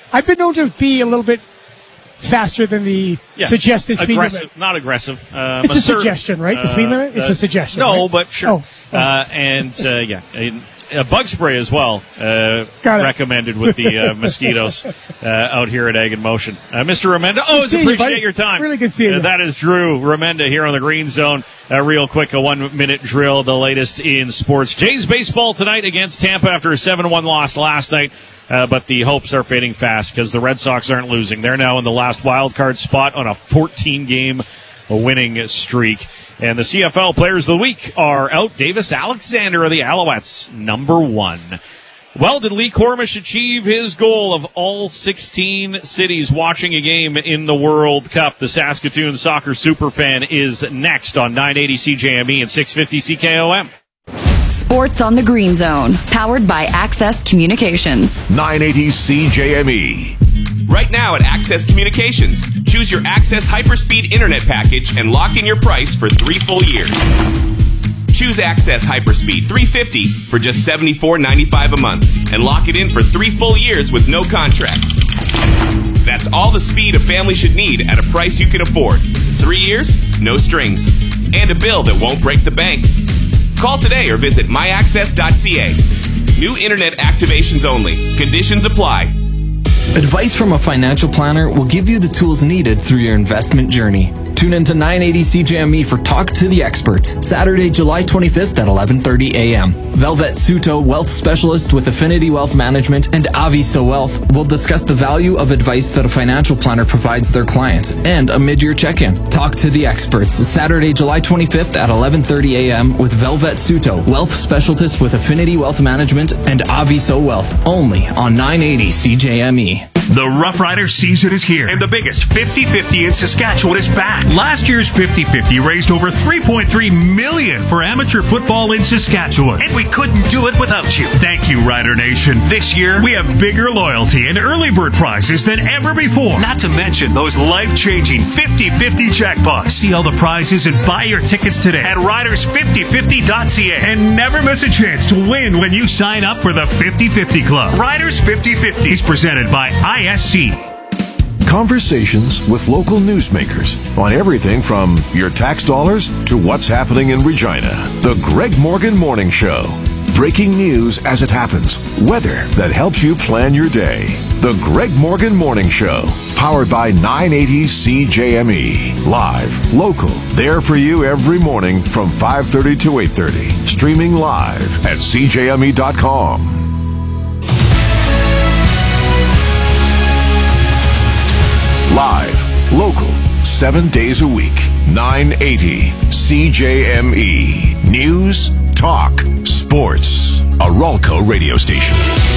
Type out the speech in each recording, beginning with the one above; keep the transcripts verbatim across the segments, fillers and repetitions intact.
I've been known to be a little bit faster than the yeah. suggested speed aggressive, limit. Not aggressive. Um, it's a, a suggestion, suggestion, right? The speed limit? It's uh, a suggestion. No, right? but sure. Oh. Oh. Uh, and, uh, yeah. In, A bug spray as well, uh, recommended with the uh, mosquitoes uh, out here at Egg in Motion. Uh, Mister Remenda, always appreciate you, your time. Really good seeing uh, you. That is Drew Remenda here on the Green Zone. Uh, real quick, a one-minute drill, the latest in sports. Jays baseball tonight against Tampa after a seven one loss last night, uh, but the hopes are fading fast because the Red Sox aren't losing. They're now in the last wild card spot on a fourteen-game winning streak. And the C F L Players of the Week are out. Davis Alexander of the Alouettes, number one. Well, did Lee Cormish achieve his goal of all sixteen cities watching a game in the World Cup? The Saskatoon Soccer Superfan is next on nine eighty C J M E and six fifty C K O M. Sports on the Green Zone, powered by Access Communications. nine eighty C J M E. Right now at Access Communications, choose your Access Hyperspeed Internet package and lock in your price for three full years. Choose Access Hyperspeed three fifty for just seventy-four ninety-five a month and lock it in for three full years with no contracts. That's all the speed a family should need at a price you can afford. Three years, no strings, and a bill that won't break the bank. Call today or visit my access dot c a. New Internet activations only. Conditions apply. Advice from a financial planner will give you the tools needed through your investment journey. Tune into nine eighty C J M E for Talk to the Experts, Saturday, July twenty-fifth at eleven thirty a.m. Velvet Suto, wealth specialist with Affinity Wealth Management, and Aviso Wealth will discuss the value of advice that a financial planner provides their clients and a mid-year check-in. Talk to the Experts, Saturday, July twenty-fifth at eleven thirty a.m. with Velvet Suto, wealth specialist with Affinity Wealth Management, and Aviso Wealth, only on nine eighty C J M E. The Rough Rider season is here, and the biggest fifty fifty in Saskatchewan is back. Last year's fifty fifty raised over three point three million dollars for amateur football in Saskatchewan, and we couldn't do it without you. Thank you, Rider Nation. This year, we have bigger loyalty and early bird prizes than ever before, not to mention those life-changing fifty fifty jackpots. See all the prizes and buy your tickets today at riders fifty fifty dot c a, and never miss a chance to win when you sign up for the fifty fifty Club. Riders fifty fifty is presented by I S C. Conversations with local newsmakers on everything from your tax dollars to what's happening in Regina. The Greg Morgan Morning Show. Breaking news as it happens. Weather that helps you plan your day. The Greg Morgan Morning Show. Powered by nine eighty C J M E. Live, local, there for you every morning from five thirty to eight thirty. Streaming live at c j m e dot com. Live, local, seven days a week. nine eighty C J M E. News, talk, sports. A Ralco radio station.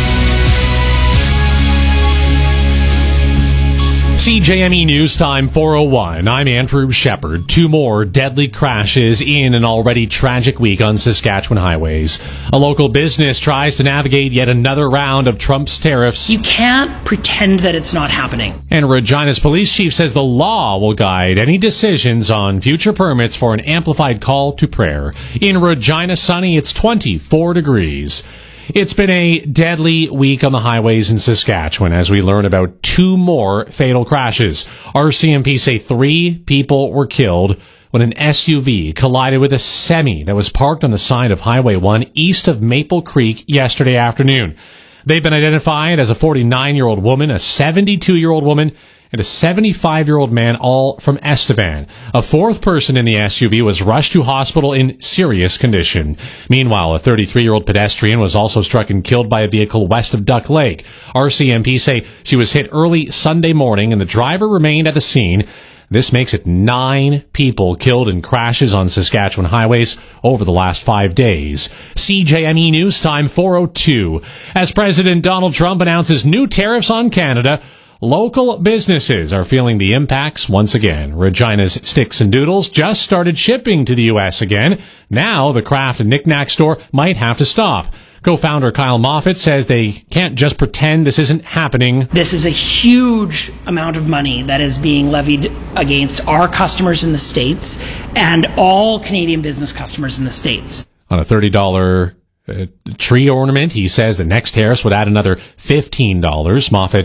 C J M E News Time four oh one. I'm Andrew Shepard. Two more deadly crashes in an already tragic week on Saskatchewan highways. A local business tries to navigate yet another round of Trump's tariffs. You can't pretend that it's not happening. And Regina's police chief says the law will guide any decisions on future permits for an amplified call to prayer. In Regina, sunny, it's twenty-four degrees. It's been a deadly week on the highways in Saskatchewan as we learn about two more fatal crashes. R C M P say three people were killed when an S U V collided with a semi that was parked on the side of Highway one east of Maple Creek yesterday afternoon. They've been identified as a forty-nine-year-old woman, a seventy-two-year-old woman, and a seventy-five-year-old man, all from Estevan. A fourth person in the S U V was rushed to hospital in serious condition. Meanwhile, a thirty-three-year-old pedestrian was also struck and killed by a vehicle west of Duck Lake. R C M P say she was hit early Sunday morning and the driver remained at the scene. This makes it nine people killed in crashes on Saskatchewan highways over the last five days. C J M E News Time four oh two. As President Donald Trump announces new tariffs on Canada, local businesses are feeling the impacts once again. Regina's Sticks and Doodles just started shipping to the U S again. Now the craft and knick-knack store might have to stop. Co-founder Kyle Moffitt says they can't just pretend this isn't happening. This is a huge amount of money that is being levied against our customers in the States and all Canadian business customers in the States. On a thirty dollars uh, tree ornament, he says the next tariffs would add another fifteen dollars. Moffitt hopes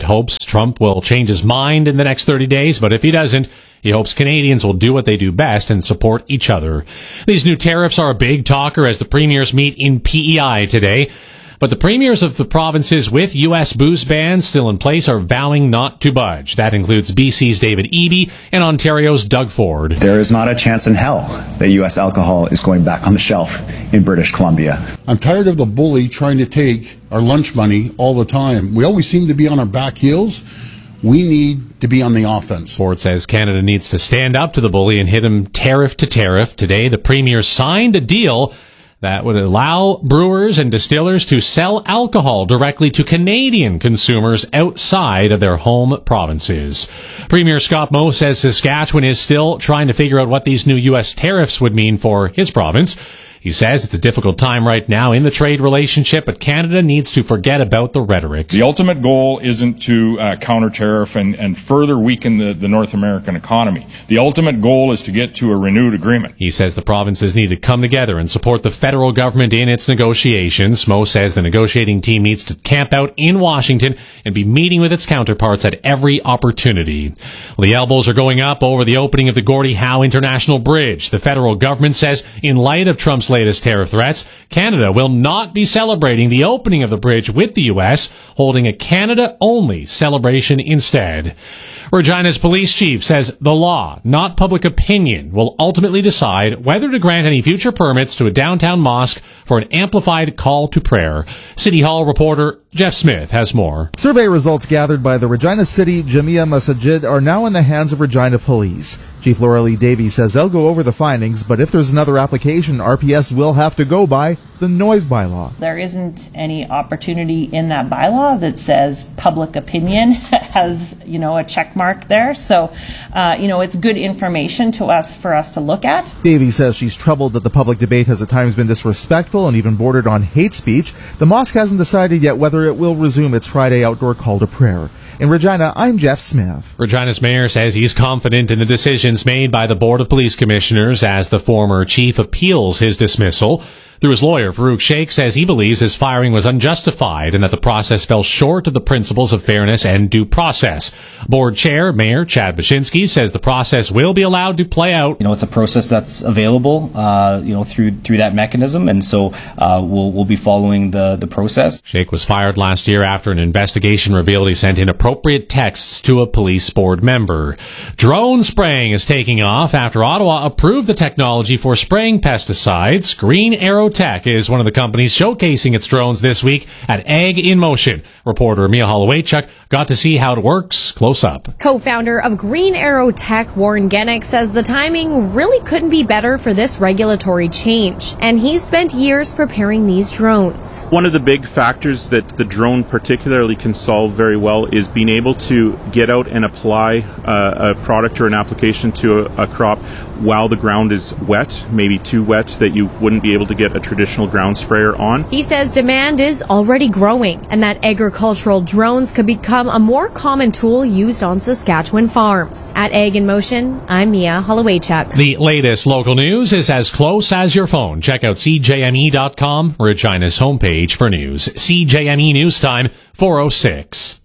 Trump will change his mind in the next thirty days, but if he doesn't, he hopes Canadians will do what they do best and support each other. These new tariffs are a big talker as the premiers meet in P E I today. But the premiers of the provinces with U S booze bans still in place are vowing not to budge. That includes B C's David Eby and Ontario's Doug Ford. There is not a chance in hell that U S alcohol is going back on the shelf in British Columbia. I'm tired of the bully trying to take our lunch money all the time. We always seem to be on our back heels. We need to be on the offense. Ford says Canada needs to stand up to the bully and hit him tariff to tariff. Today, the premier signed a deal that would allow brewers and distillers to sell alcohol directly to Canadian consumers outside of their home provinces. Premier Scott Moe says Saskatchewan is still trying to figure out what these new U S tariffs would mean for his province. He says it's a difficult time right now in the trade relationship, but Canada needs to forget about the rhetoric. The ultimate goal isn't to uh, counter tariff and, and further weaken the, the North American economy. The ultimate goal is to get to a renewed agreement. He says the provinces need to come together and support the federal government in its negotiations. Moe says the negotiating team needs to camp out in Washington and be meeting with its counterparts at every opportunity. Well, the elbows are going up over the opening of the Gordie Howe International Bridge. The federal government says in light of Trump's latest tariff threats, Canada will not be celebrating the opening of the bridge with the U S, holding a Canada-only celebration instead. Regina's police chief says the law, not public opinion, will ultimately decide whether to grant any future permits to a downtown mosque for an amplified call to prayer. City Hall reporter Jeff Smith has more. Survey results gathered by the Regina City Jamia Masajid are now in the hands of Regina Police. Chief Laura Lee Davey says they'll go over the findings, but if there's another application, R P S will have to go by the noise bylaw. There isn't any opportunity in that bylaw that says public opinion has, you know, a check mark there. So, uh, you know, it's good information to us for us to look at. Davey says she's troubled that the public debate has at times been disrespectful and even bordered on hate speech. The mosque hasn't decided yet whether it will resume its Friday outdoor call to prayer. In Regina, I'm Jeff Smith. Regina's mayor says he's confident in the decisions made by the Board of Police Commissioners as the former chief appeals his dismissal. Through his lawyer, Farouk Sheikh says he believes his firing was unjustified and that the process fell short of the principles of fairness and due process. Board Chair, Mayor Chad Bashinsky, says the process will be allowed to play out. You know, it's a process that's available, uh, you know, through through that mechanism, and so uh, we'll we'll be following the the process. Sheikh was fired last year after an investigation revealed he sent inappropriate texts to a police board member. Drone spraying is taking off after Ottawa approved the technology for spraying pesticides. Green Arrow Tech is one of the companies showcasing its drones this week at Ag in Motion. Reporter Mia Hollowaychuk got to see how it works close up. Co-founder of Green Arrow Tech, Warren Gennick, says the timing really couldn't be better for this regulatory change, and he's spent years preparing these drones. One of the big factors that the drone particularly can solve very well is being able to get out and apply uh, a product or an application to a, a crop while the ground is wet, maybe too wet that you wouldn't be able to get a traditional ground sprayer on. He says demand is already growing and that agricultural drones could become a more common tool used on Saskatchewan farms. At Ag in Motion, I'm Mia Hollowaychuk. The latest local news is as close as your phone. Check out C J M E dot com, Regina's homepage for news. C J M E News Time, four oh six.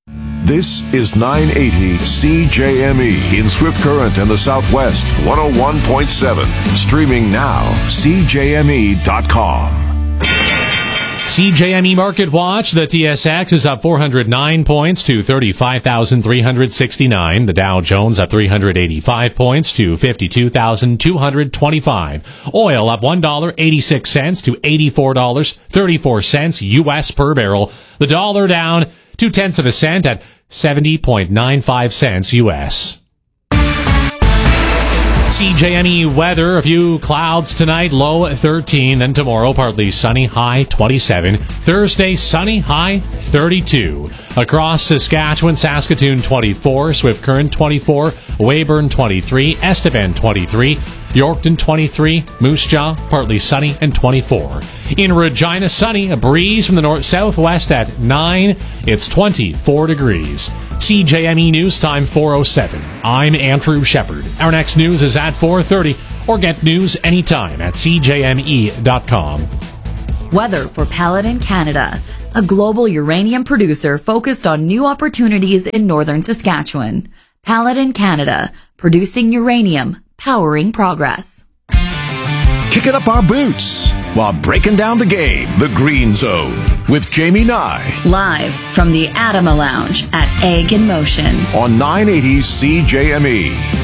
This is nine eighty C J M E in Swift Current and the Southwest, one oh one point seven. Streaming now, C J M E dot com. C J M E Market Watch, the T S X is up four hundred nine points to thirty-five thousand three hundred sixty-nine. The Dow Jones up three hundred eighty-five points to fifty-two thousand two hundred twenty-five. Oil up one dollar and eighty-six cents to eighty-four dollars and thirty-four cents U S per barrel. The dollar down two tenths of a cent at seventy point nine five cents U S. C J M E weather, a few clouds tonight, low thirteen. Then tomorrow, partly sunny, high twenty-seven. Thursday, sunny, high thirty-two. Across Saskatchewan, Saskatoon twenty-four, Swift Current twenty-four, Weyburn twenty-three, Estevan twenty-three, Yorkton twenty-three, Moose Jaw, partly sunny and twenty-four. In Regina, sunny, a breeze from the north-southwest at nine. It's twenty-four degrees. C J M E News Time, four oh seven. I'm Andrew Shepard. Our next news is at four thirty, or get news anytime at C J M E dot com. Weather for Paladin, Canada. a global uranium producer focused on new opportunities in northern Saskatchewan. Paladin Canada, producing uranium, powering progress. Kicking up our boots while breaking down the game. The Green Zone with Jamie Nye. Live from the Adama Lounge at Egg in Motion. On nine eighty C J M E.